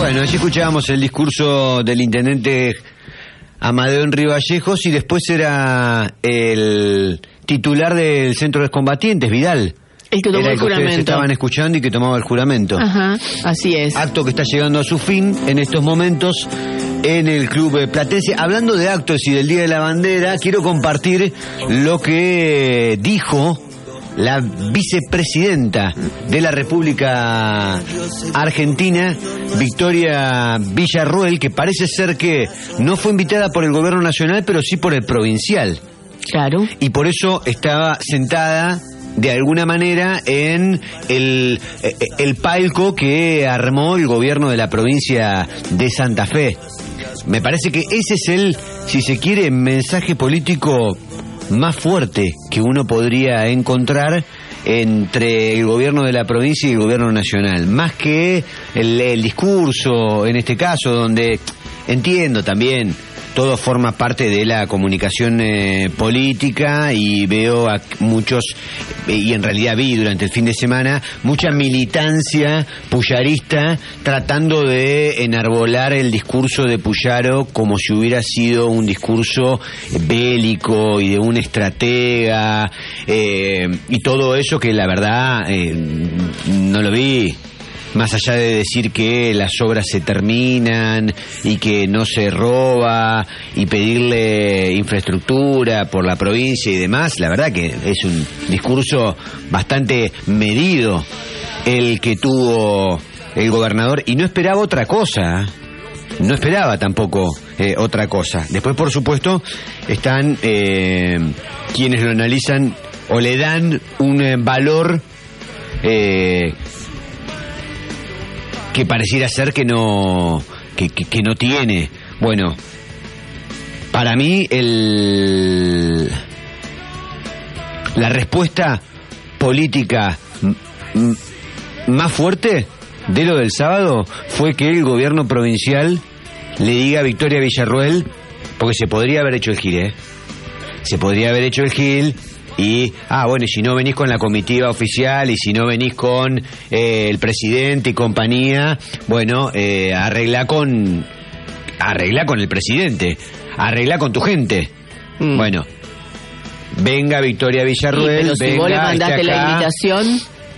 Bueno, así escuchábamos el discurso del intendente Amadeo Henry Vallejos y después era el titular del Centro de Excombatientes, Vidal. El que tomó el juramento. Ustedes estaban escuchando y que tomaba el juramento. Ajá, así es. Acto que está llegando a su fin en estos momentos en el Club Platense. Hablando de actos y del Día de la Bandera, quiero compartir lo que dijo la vicepresidenta de la República Argentina, Victoria Villarruel, que parece ser que no fue invitada por el gobierno nacional, pero sí por el provincial. Claro. Y por eso estaba sentada de alguna manera en el palco que armó el gobierno de la provincia de Santa Fe. Me parece que ese es el, si se quiere, mensaje político más fuerte que uno podría encontrar entre el gobierno de la provincia y el gobierno nacional, más que el discurso en este caso, donde entiendo también todo forma parte de la comunicación política, y veo a muchos, y en realidad vi durante el fin de semana, mucha militancia puyarista tratando de enarbolar el discurso de Puyaro como si hubiera sido un discurso bélico y de un estratega, y todo eso que la verdad no lo vi. Más allá de decir que las obras se terminan y que no se roba y pedirle infraestructura por la provincia y demás, la verdad que es un discurso bastante medido el que tuvo el gobernador, y no esperaba otra cosa, no esperaba tampoco otra cosa. Después, por supuesto, están quienes lo analizan o le dan un valor que pareciera ser que no tiene. Bueno, para mí la respuesta política más fuerte de lo del sábado fue que el gobierno provincial le diga a Victoria Villarruel, porque se podría haber hecho el gil, se podría haber hecho el gil. Y, bueno, y si no venís con la comitiva oficial, y si no venís con el presidente y compañía, bueno, arregla con el presidente, arregla con tu gente. Bueno, venga Victoria Villarruel, sí, pero si vos le mandaste la invitación,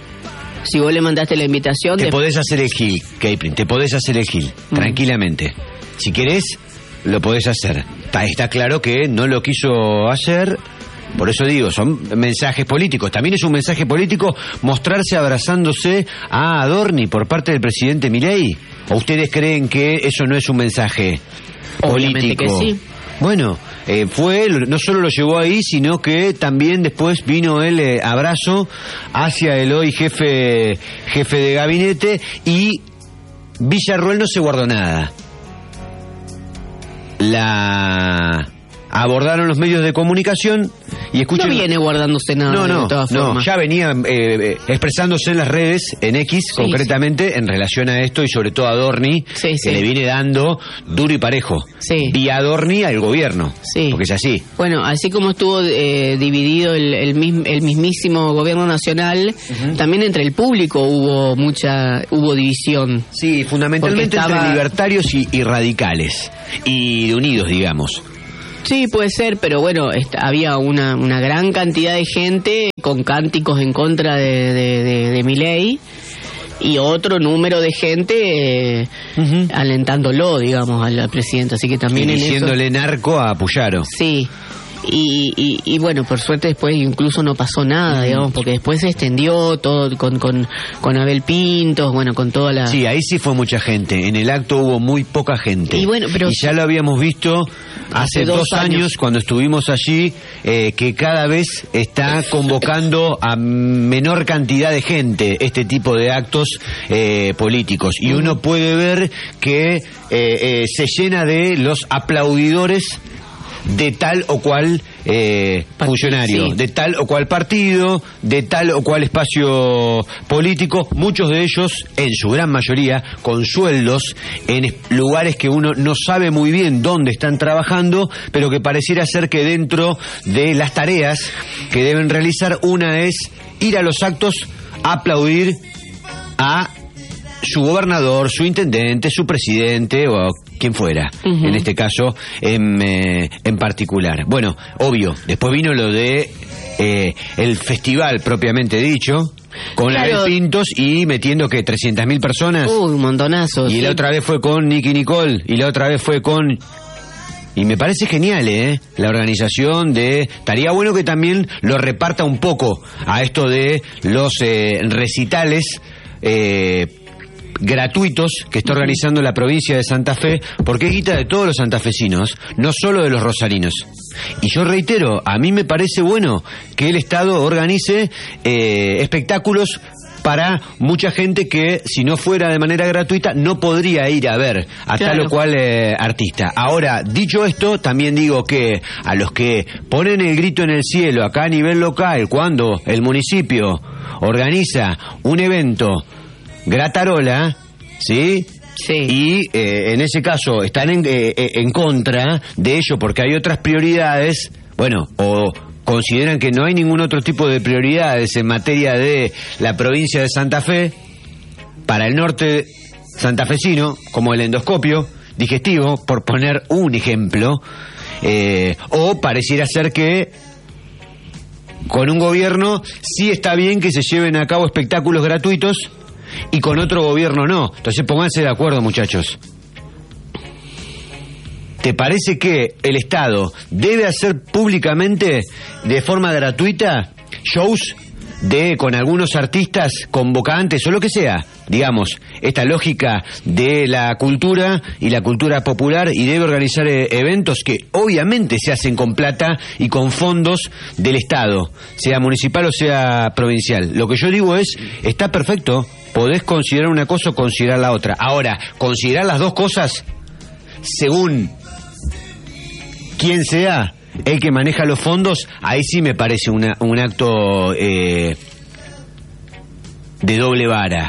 te podés hacer el gil, Caprin, te podés hacer el gil, tranquilamente. Si querés, lo podés hacer. Está claro que no lo quiso hacer. Por eso digo, son mensajes políticos. También es un mensaje político mostrarse abrazándose a Adorni por parte del presidente Milei. ¿O ustedes creen que eso no es un mensaje político? Obviamente que sí. Bueno, no solo lo llevó ahí, sino que también después vino el abrazo hacia el hoy jefe de gabinete, y Villarruel no se guardó nada. Abordaron los medios de comunicación y escuchen. No viene guardándose nada. No, ya venía expresándose en las redes, en X concretamente, en relación a esto, y sobre todo a Adorni, que le viene dando duro y parejo. Vía Adorni al gobierno, porque es así. Bueno, así como estuvo dividido el mismísimo gobierno nacional, también entre el público hubo división. Sí, fundamentalmente entre libertarios y radicales, y unidos, digamos. Sí, puede ser, pero bueno, había una gran cantidad de gente con cánticos en contra de Milei, y otro número de gente alentándolo, digamos, al presidente. Así que también diciéndole narco a Puyaro. Sí. Y bueno, por suerte después incluso no pasó nada, digamos, porque después se extendió todo con Abel Pintos, bueno, con toda la... Sí, ahí sí fue mucha gente. En el acto hubo muy poca gente. Y bueno, pero ya lo habíamos visto hace 2 años cuando estuvimos allí, que cada vez está convocando a menor cantidad de gente este tipo de actos políticos. Y uno puede ver que se llena de los aplaudidores de tal o cual funcionario, de tal o cual partido, de tal o cual espacio político, muchos de ellos, en su gran mayoría, con sueldos en lugares que uno no sabe muy bien dónde están trabajando, pero que pareciera ser que dentro de las tareas que deben realizar, una es ir a los actos a aplaudir a su gobernador, su intendente, su presidente o quien fuera, en este caso en particular. Bueno, obvio, después vino lo de el festival propiamente dicho, con Abel Pintos y metiendo que 300.000 personas. Un montonazo. Y la otra vez fue con Nicky Nicole, y la otra vez fue con... Y me parece genial, la organización de... Estaría bueno que también lo reparta un poco a esto de los recitales gratuitos que está organizando la provincia de Santa Fe, porque es guita de todos los santafesinos, no solo de los rosarinos. Y yo reitero, a mí me parece bueno que el Estado organice espectáculos para mucha gente que, si no fuera de manera gratuita, no podría ir a ver a tal o cual artista. Ahora, dicho esto, también digo que a los que ponen el grito en el cielo acá a nivel local, cuando el municipio organiza un evento gratarola, ¿sí? Sí. Y en ese caso están en contra de ello porque hay otras prioridades, bueno, o consideran que no hay ningún otro tipo de prioridades en materia de la provincia de Santa Fe para el norte santafesino, como el endoscopio digestivo, por poner un ejemplo, o pareciera ser que con un gobierno sí está bien que se lleven a cabo espectáculos gratuitos y con otro gobierno no. Entonces pónganse de acuerdo, muchachos. ¿Te parece que el Estado debe hacer públicamente, de forma gratuita, shows con algunos artistas convocantes o lo que sea? Digamos, esta lógica de la cultura y la cultura popular, y debe organizar eventos que obviamente se hacen con plata y con fondos del Estado, sea municipal o sea provincial. Lo que yo digo es, está perfecto, podés considerar una cosa o considerar la otra. Ahora, considerar las dos cosas según quien sea el que maneja los fondos, ahí sí me parece un acto de doble vara.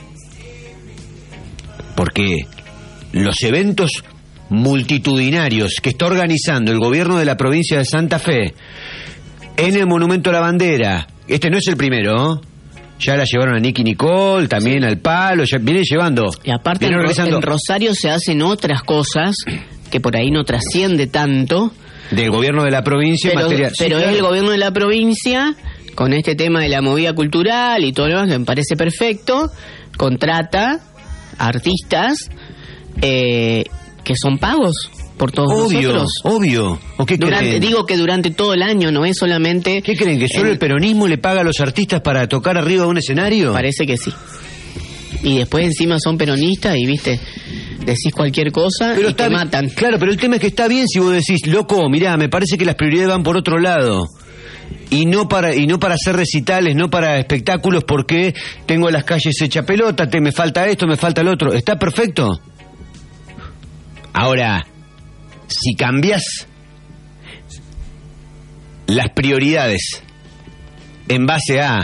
Porque los eventos multitudinarios que está organizando el gobierno de la provincia de Santa Fe en el Monumento a la Bandera, este no es el primero, ¿no? Ya la llevaron a Nicky Nicole, también al Palo, ya viene llevando. Y aparte en Rosario se hacen otras cosas que por ahí no trasciende tanto. Del gobierno de la provincia pero, en materia... Pero sí, claro, es el gobierno de la provincia, con este tema de la movida cultural y todo lo demás, que me parece perfecto, contrata artistas que son pagos por todos nosotros. Obvio. ¿O qué creen? Digo que durante todo el año, no es solamente... ¿Qué creen? ¿Que solo el peronismo le paga a los artistas para tocar arriba de un escenario? Parece que sí. Y después encima son peronistas y, viste, decís cualquier cosa pero y te matan. Claro, pero el tema es que está bien si vos decís, loco, mirá, me parece que las prioridades van por otro lado. Y no para hacer recitales, no para espectáculos, porque tengo las calles hecha pelota, me falta esto, me falta lo otro. Está perfecto. Ahora, si cambiás las prioridades en base a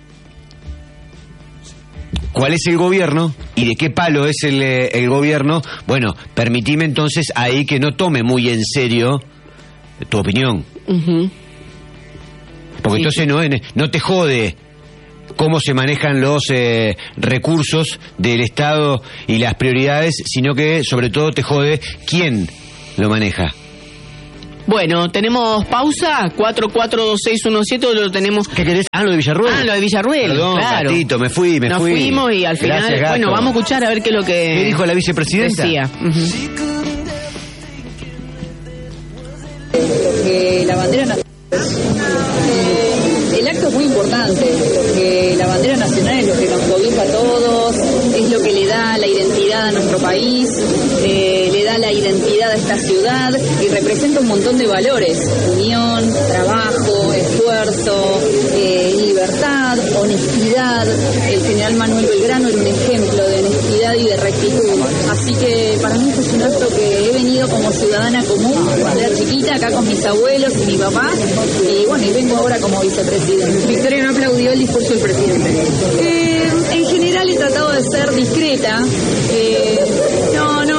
cuál es el gobierno y de qué palo es el gobierno, bueno, permitime entonces ahí que no tome muy en serio tu opinión. Uh-huh. Porque entonces no te jode cómo se manejan los recursos del Estado y las prioridades, sino que sobre todo te jode quién lo maneja. Bueno, tenemos pausa, 442617, lo tenemos... ¿Qué querés? Lo de Villarruel. Lo de Villarruel, perdón, claro. Gatito, me fui. Nos fuimos y al final, gracias, bueno, vamos a escuchar a ver qué es lo que... ¿Qué dijo la vicepresidenta? Decía. Porque la bandera nacional... el acto es muy importante, porque la bandera nacional es lo que nos cobija a todos, es lo que le da la identidad a nuestro país, le da la identidad a esta ciudad y representa un montón de valores: unión, trabajo, esfuerzo, libertad, honestidad. El general Manuel Belgrano era un ejemplo de honestidad y de rectitud, así que para mí es un acto que he venido como ciudadana común cuando era chiquita, acá con mis abuelos y mi papá, y bueno, y vengo ahora como vicepresidente. Victoria, ¿no aplaudió el discurso del presidente? En general he tratado de ser discreta. No creo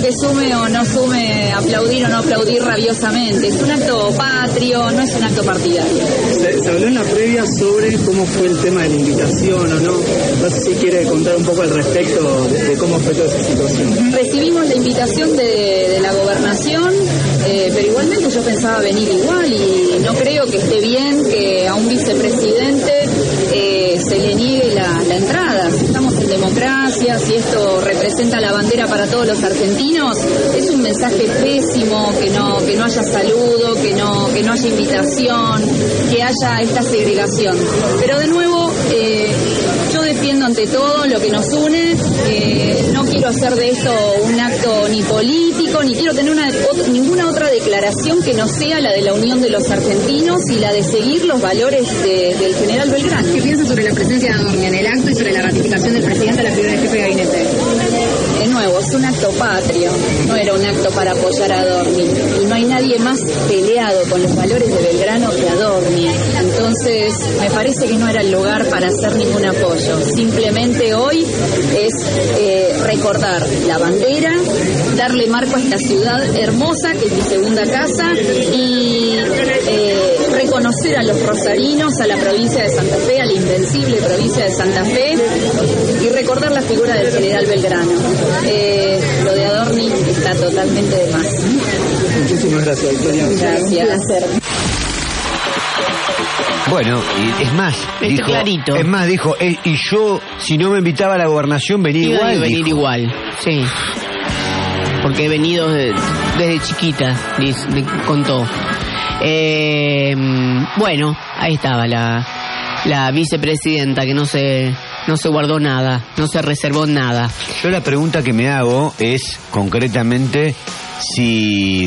que sume o no sume aplaudir o no aplaudir rabiosamente. Es un acto patrio, no es un acto partidario. Se habló en la previa sobre cómo fue el tema de la invitación o no. No sé si quiere contar un poco al respecto de cómo fue toda esa situación. Recibimos la invitación de la gobernación, pero igualmente yo pensaba venir igual y no creo que esté bien que a un vicepresidente se le niegue la entrada. Si estamos en democracia, si esto representa la bandera para todos los argentinos, es un mensaje pésimo que no haya saludo, que no haya invitación, que haya esta segregación. Pero de nuevo, yo defiendo ante todo lo que nos une. No quiero hacer de esto un acto ni político, ni quiero tener ninguna otra declaración que no sea la de la unión de los argentinos y la de seguir los valores del general Belgrano. ¿Qué piensa sobre la presencia de Adorni en el acto y sobre la ratificación del presidente a la figura del jefe de gabinete? De nuevo, es un acto patrio, no era un acto para apoyar a Adorni. Y no hay nadie más peleado con los valores de Belgrano que Adorni. Entonces, me parece que no era el lugar para hacer ningún apoyo. Simplemente hoy es recordar la bandera, darle marco a esta ciudad hermosa, que es mi segunda casa, y reconocer a los rosarinos, a la provincia de Santa Fe, a la invencible provincia de Santa Fe, y recordar la figura del general Belgrano. Lo de Adorni está totalmente de más. Muchísimas gracias, Victoria. Gracias. Bueno, y es más, dijo, clarito. Es más, dijo, y yo, si no me invitaba a la gobernación, venía igual. Venir igual, sí. Porque he venido desde chiquita, me contó. Bueno, ahí estaba la vicepresidenta que no se guardó nada, no se reservó nada. Yo la pregunta que me hago es, concretamente, si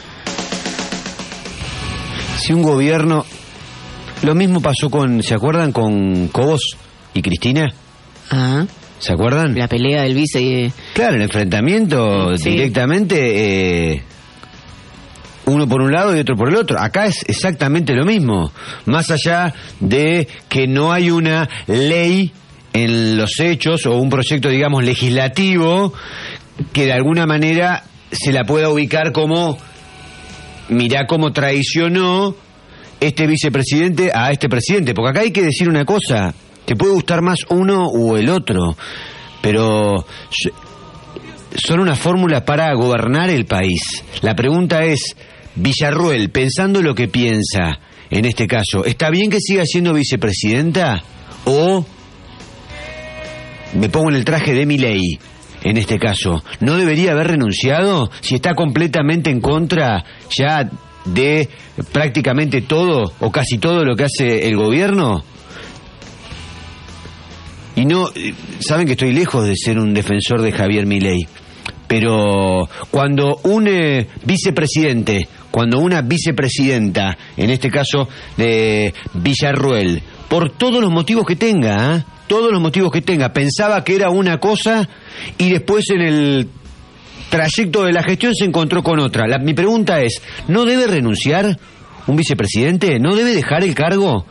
un gobierno... Lo mismo pasó ¿se acuerdan con Cobos y Cristina? Ah. ¿Se acuerdan? La pelea del vice. Claro, el enfrentamiento directamente, uno por un lado y otro por el otro. Acá es exactamente lo mismo. Más allá de que no hay una ley en los hechos o un proyecto, digamos, legislativo que de alguna manera se la pueda ubicar como, mirá cómo traicionó este vicepresidente a este presidente. Porque acá hay que decir una cosa. Te puede gustar más uno o el otro, pero son una fórmula para gobernar el país. La pregunta es, Villarruel, pensando lo que piensa en este caso, ¿está bien que siga siendo vicepresidenta? ¿O me pongo en el traje de Milei en este caso? ¿No debería haber renunciado si está completamente en contra ya de prácticamente todo o casi todo lo que hace el gobierno? Y no, saben que estoy lejos de ser un defensor de Javier Milei, pero cuando un vicepresidente, cuando una vicepresidenta, en este caso de Villarruel, por todos los motivos que tenga, todos los motivos que tenga, pensaba que era una cosa y después en el trayecto de la gestión se encontró con otra. Mi pregunta es, ¿no debe renunciar un vicepresidente? ¿No debe dejar el cargo?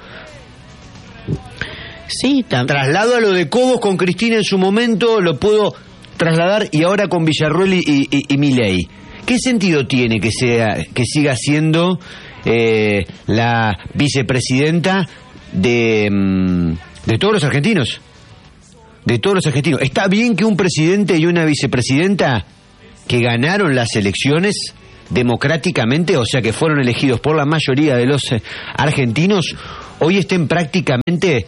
Sí, traslado a lo de Cobos con Cristina en su momento, lo puedo trasladar, y ahora con Villarruel y Milei. ¿Qué sentido tiene que siga siendo la vicepresidenta de todos los argentinos? De todos los argentinos. ¿Está bien que un presidente y una vicepresidenta que ganaron las elecciones democráticamente, o sea que fueron elegidos por la mayoría de los argentinos, hoy estén prácticamente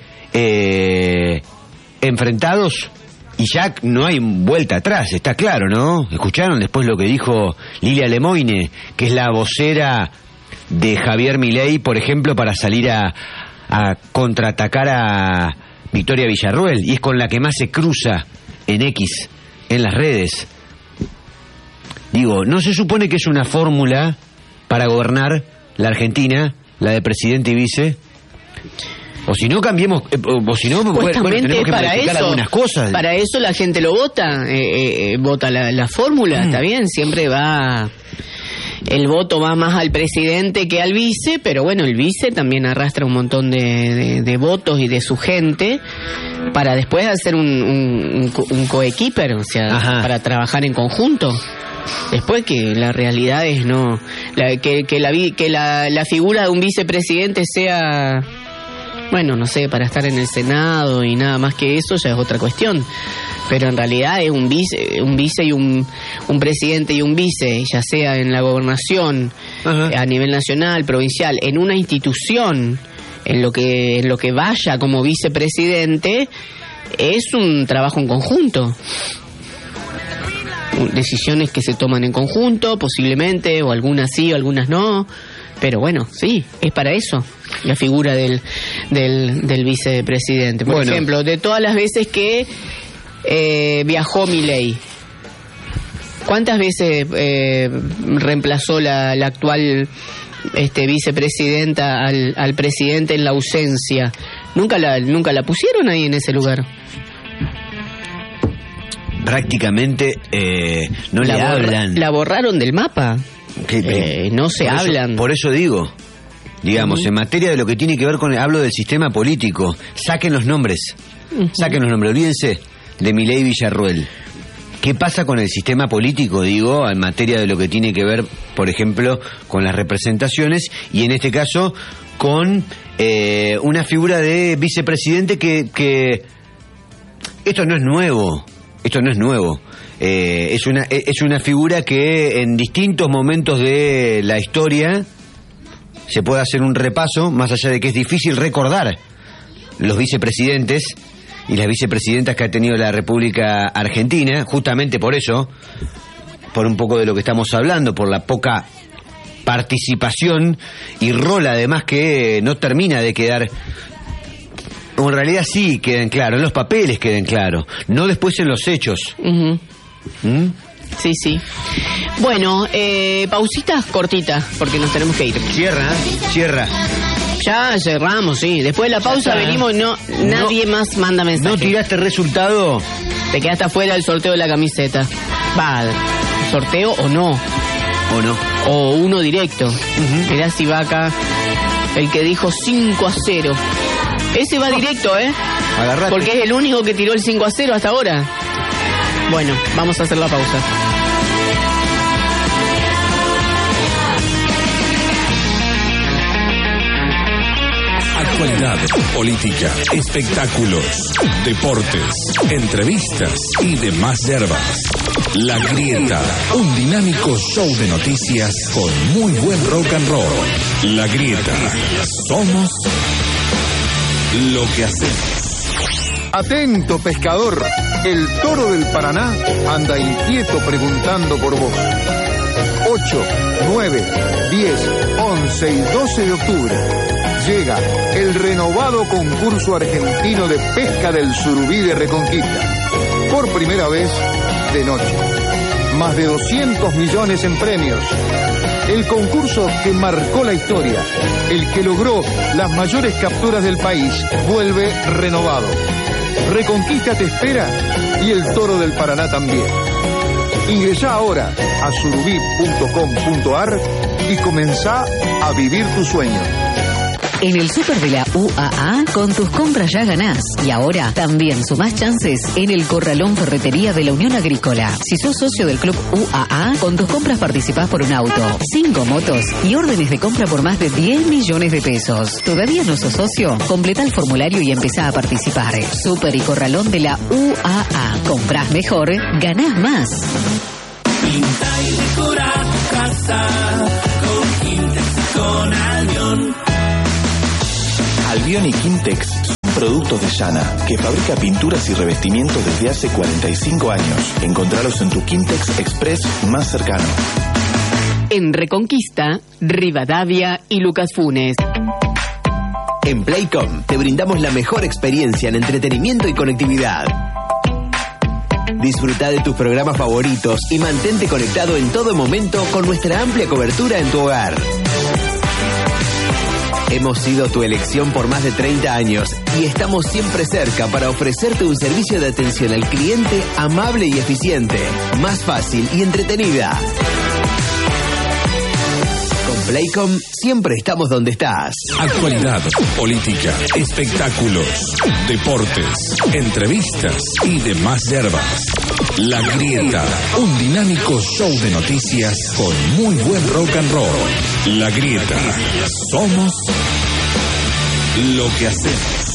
enfrentados? Y ya no hay vuelta atrás, está claro, ¿no? ¿Escucharon después lo que dijo Lilia Lemoine, que es la vocera de Javier Milei, por ejemplo, para salir a contraatacar a Victoria Villarruel? Y es con la que más se cruza en X, en las redes. Digo, ¿no se supone que es una fórmula para gobernar la Argentina, la de presidente y vice? O si no, cambiemos, o si no, bueno, tenemos que modificar algunas cosas. Para eso la gente lo vota, vota la fórmula, está bien, siempre va el voto va más al presidente que al vice, pero bueno, el vice también arrastra un montón de votos y de su gente para después hacer un coequiper, o sea, para trabajar en conjunto. Después que la realidad es que la figura de un vicepresidente sea, bueno, no sé, para estar en el Senado y nada más que eso ya es otra cuestión. Pero en realidad es un vice y un presidente y un vice, ya sea en la gobernación, a nivel nacional, provincial, en una institución, en lo que vaya como vicepresidente, es un trabajo en conjunto. Decisiones que se toman en conjunto, posiblemente, o algunas sí, o algunas no, pero bueno, sí, es para eso la figura del vicepresidente. Por ejemplo, de todas las veces que viajó Milei, ¿cuántas veces reemplazó la actual vicepresidenta al presidente en la ausencia? Nunca la pusieron ahí en ese lugar. Prácticamente no le hablan. La borraron del mapa. No se hablan. Por eso digo, digamos, en materia de lo que tiene que ver con, hablo del sistema político, saquen los nombres, olvídense de Milei Villarruel. ¿Qué pasa con el sistema político, digo, en materia de lo que tiene que ver, por ejemplo, con las representaciones y en este caso con una figura de vicepresidente que esto no es nuevo. Es una figura que en distintos momentos de la historia se puede hacer un repaso, más allá de que es difícil recordar los vicepresidentes y las vicepresidentas que ha tenido la República Argentina, justamente por eso, por un poco de lo que estamos hablando, por la poca participación y rol además que no termina de quedar. O en realidad sí queden claros, en los papeles queden claros, no después en los hechos. Sí. Bueno, pausitas cortitas, porque nos tenemos que ir. Cierra. Ya cerramos, sí. Después de la pausa venimos, nadie más manda mensaje. ¿No tiraste resultado? Te quedaste afuera del sorteo de la camiseta. Va, sorteo o no. O uno directo. Mirá si va acá el que dijo 5-0. Ese va directo, Agarrate. Porque es el único que tiró el 5-0 hasta ahora. Bueno, vamos a hacer la pausa. Actualidad, política, espectáculos, deportes, entrevistas y demás yerbas. La Grieta, un dinámico show de noticias con muy buen rock and roll. La Grieta, somos lo que hacemos. Atento, pescador, el toro del Paraná anda inquieto preguntando por vos. 8, 9, 10, 11 y 12 de octubre llega el renovado concurso argentino de pesca del surubí de Reconquista. Por primera vez de noche. Más de 200 millones en premios. El concurso que marcó la historia, el que logró las mayores capturas del país, vuelve renovado. Reconquista te espera y el Toro del Paraná también. Ingresá ahora a surubí.com.ar y comenzá a vivir tu sueño. En el súper de la UAA, con tus compras ya ganás. Y ahora también sumás chances en el Corralón Ferretería de la Unión Agrícola. Si sos socio del Club UAA, con tus compras participás por un auto, 5 motos y órdenes de compra por más de 10 millones de pesos. ¿Todavía no sos socio? Completá el formulario y empezá a participar. Súper y Corralón de la UAA. Comprás mejor, ganás más. Pinta y decora tu casa con Quintex y con Albion. Albion y Quintex son productos de Llana, que fabrica pinturas y revestimientos desde hace 45 años. Encontralos en tu Quintex Express más cercano. En Reconquista, Rivadavia y Lucas Funes. En Playcom te brindamos la mejor experiencia en entretenimiento y conectividad. Disfruta de tus programas favoritos y mantente conectado en todo momento con nuestra amplia cobertura en tu hogar. Hemos sido tu elección por más de 30 años y estamos siempre cerca para ofrecerte un servicio de atención al cliente amable y eficiente, más fácil y entretenida. Playcom siempre estamos donde estás. Actualidad, política, espectáculos, deportes, entrevistas y demás yerbas. La Grieta, un dinámico show de noticias con muy buen rock and roll. La Grieta, somos lo que hacemos.